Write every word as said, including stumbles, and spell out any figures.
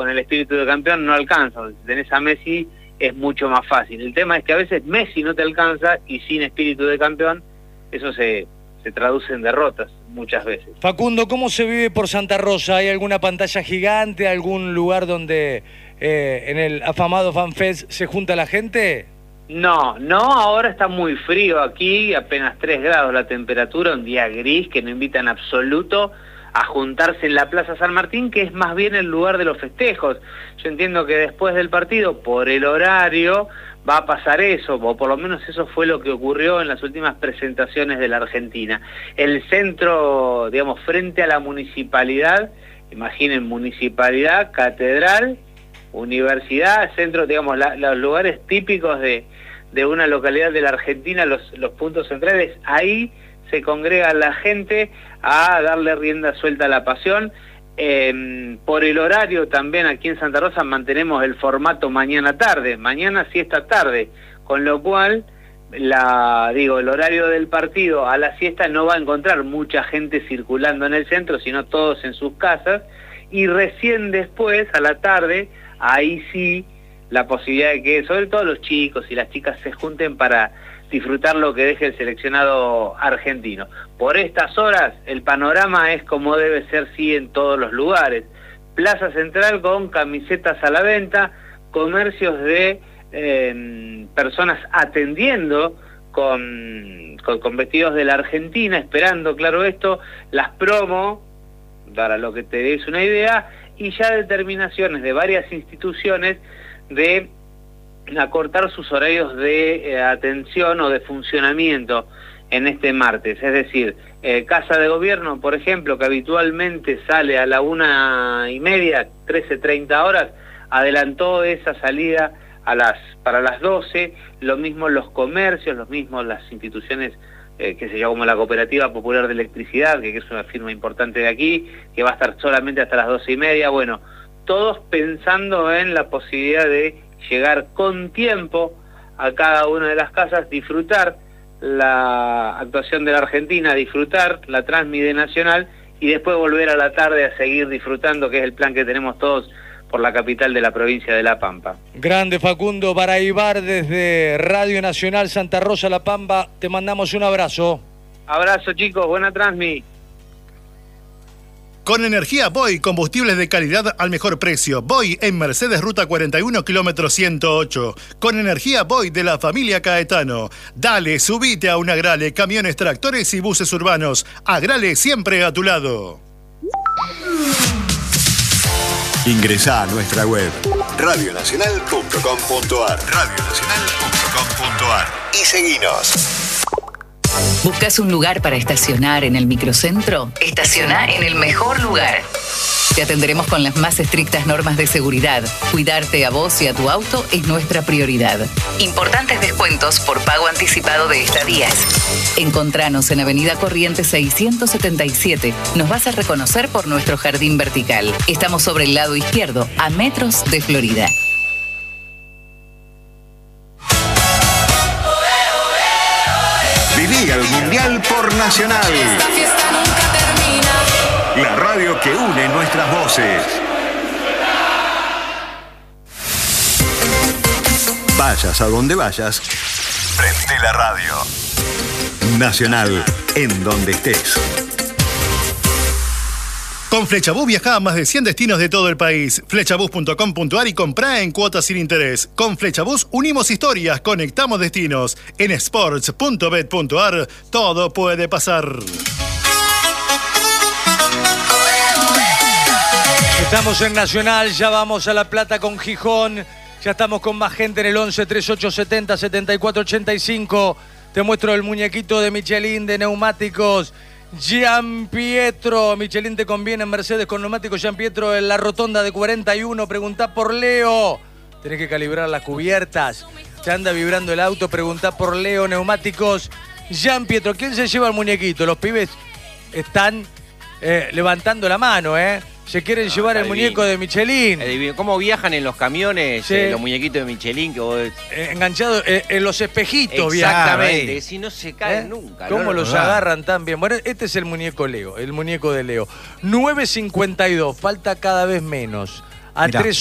con el espíritu de campeón no alcanza. Si tenés a Messi es mucho más fácil. El tema es que a veces Messi no te alcanza y sin espíritu de campeón eso se, se traduce en derrotas muchas veces. Facundo, ¿cómo se vive por Santa Rosa? ¿Hay alguna pantalla gigante, algún lugar donde eh, en el afamado FanFest se junta la gente? No, no, ahora está muy frío aquí, apenas tres grados la temperatura, un día gris que no invita en absoluto a juntarse en la Plaza San Martín, que es más bien el lugar de los festejos. Yo entiendo que después del partido, por el horario, va a pasar eso, o por lo menos eso fue lo que ocurrió en las últimas presentaciones de la Argentina. El centro, digamos, frente a la municipalidad, imaginen municipalidad, catedral, universidad, centro, digamos, la, los lugares típicos de, de una localidad de la Argentina, los, los puntos centrales, ahí se congrega la gente a darle rienda suelta a la pasión. Eh, por el horario también aquí en Santa Rosa mantenemos el formato mañana-tarde, mañana siesta tarde, con lo cual, la, digo, el horario del partido a la siesta no va a encontrar mucha gente circulando en el centro, sino todos en sus casas, y recién después, a la tarde, ahí sí, la posibilidad de que, sobre todo los chicos y las chicas, se junten para disfrutar lo que deje el seleccionado argentino. Por estas horas, el panorama es como debe ser, sí, en todos los lugares. Plaza Central con camisetas a la venta, comercios de eh, personas atendiendo con, con, con vestidos de la Argentina, esperando, claro esto, las promo, para lo que te des una idea, y ya determinaciones de varias instituciones de acortar sus horarios de eh, atención o de funcionamiento en este martes. Es decir, eh, Casa de Gobierno, por ejemplo, que habitualmente sale a la una y media, trece treinta horas, adelantó esa salida a las para las doce, lo mismo los comercios, lo mismo las instituciones, eh, que se llama como la Cooperativa Popular de Electricidad, que, que es una firma importante de aquí, que va a estar solamente hasta las doce y media, bueno, todos pensando en la posibilidad de llegar con tiempo a cada una de las casas, disfrutar la actuación de la Argentina, disfrutar la transmisión nacional y después volver a la tarde a seguir disfrutando, que es el plan que tenemos todos por la capital de la provincia de La Pampa. Grande Facundo Baraibar desde Radio Nacional Santa Rosa La Pampa, te mandamos un abrazo. Abrazo chicos, buena transmi. Con energía Boy, combustibles de calidad al mejor precio. Boy en Mercedes Ruta cuarenta y uno, kilómetro ciento ocho. Con energía Boy de la familia Caetano. Dale, subite a un Agrale, camiones, tractores y buses urbanos. Agrale siempre a tu lado. Ingresá a nuestra web radio nacional punto com punto ar radio nacional punto com punto ar y seguinos. ¿Buscas un lugar para estacionar en el microcentro? Estaciona en el mejor lugar. Te atenderemos con las más estrictas normas de seguridad. Cuidarte a vos y a tu auto es nuestra prioridad. Importantes descuentos por pago anticipado de estadías. Encontranos en Avenida Corrientes seiscientos setenta y siete. Nos vas a reconocer por nuestro jardín vertical. Estamos sobre el lado izquierdo, a metros de Florida. Viví el Mundial por Nacional. Esta fiesta nunca termina. La radio que une nuestras voces. Vayas a donde vayas, prende la radio. Nacional, en donde estés. Con Flechabús viajá a más de cien destinos de todo el país. Flechabús punto com punto ar y comprá en cuotas sin interés. Con Flechabús unimos historias, conectamos destinos. En sports punto bet punto ar todo puede pasar. Estamos en Nacional, ya vamos a La Plata con Gijón. Ya estamos con más gente en el once treinta y ocho setenta setenta y cuatro ochenta y cinco. Te muestro el muñequito de Michelin de neumáticos. Gian Pietro, Michelin te conviene en Mercedes con neumáticos Gian Pietro en la rotonda de cuarenta y uno. Preguntá por Leo. Tenés que calibrar las cubiertas. Te anda vibrando el auto. Preguntá por Leo Neumáticos Gian Pietro. ¿Quién se lleva el muñequito? Los pibes están eh, levantando la mano, ¿eh? Se quieren no, llevar el divino. Muñeco de Michelin. ¿Cómo viajan en los camiones sí. eh, los muñequitos de Michelin? Que vos... eh, enganchados eh, en los espejitos. Exactamente, viajan, si no se caen ¿Eh? nunca. ¿Cómo no, los no, agarran tan bien? Bueno, este es el muñeco Leo, el muñeco de Leo. nueve cincuenta y dos, falta cada vez menos. a Mirá. tres